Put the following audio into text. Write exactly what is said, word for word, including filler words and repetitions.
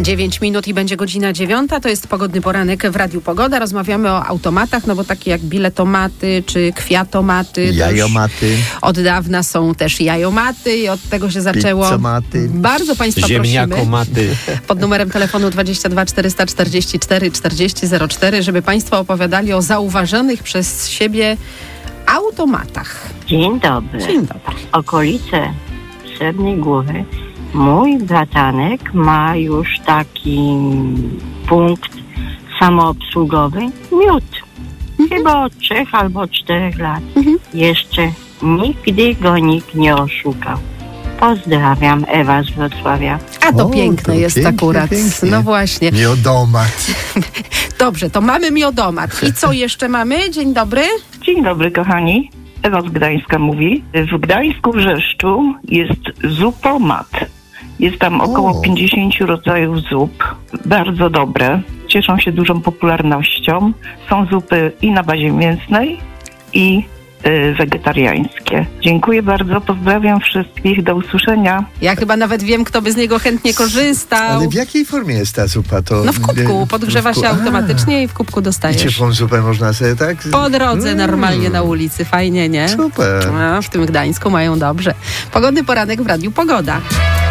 dziewięć minut i będzie godzina dziewiąta. To jest pogodny poranek w Radiu Pogoda. Rozmawiamy o automatach, no bo takie jak biletomaty czy kwiatomaty. Jajomaty. Od dawna są też jajomaty i od tego się zaczęło. Pizzomaty. Bardzo Państwa Ziemniakomaty. prosimy pod numerem telefonu dwadzieścia dwa czterysta czterdzieści cztery czterdzieści zero cztery, żeby Państwo opowiadali o zauważonych przez siebie automatach. Dzień dobry. Dzień dobry. Okolice Srebrnej Góry. Mój bratanek ma już taki punkt samoobsługowy. Miód. Chyba od trzech albo czterech lat. Mhm. Jeszcze nigdy go nikt nie oszukał. Pozdrawiam, Ewa z Wrocławia. A to O, piękne to jest pięknie, akurat. pięknie. No właśnie. Miodomat. Dobrze, to mamy miodomat. I co jeszcze mamy? Dzień dobry. Dzień dobry, kochani. Ewa z Gdańska mówi. W Gdańsku Wrzeszczu jest zupomat. Jest tam około O. pięćdziesiąt rodzajów zup. Bardzo dobre. Cieszą się dużą popularnością. Są zupy i na bazie mięsnej, i y, wegetariańskie. Dziękuję bardzo. Pozdrawiam wszystkich. Do usłyszenia. Ja chyba nawet wiem, kto by z niego chętnie korzystał. Ale w jakiej formie jest ta zupa? To, No w kubku. e, Podgrzewa w się ku- automatycznie i w kubku A, I dostajesz. ciepłą zupę można sobie tak? Po drodze Mm, normalnie na ulicy. Fajnie, nie? Super. No, w tym Gdańsku mają dobrze. Pogodny poranek w Radiu Pogoda.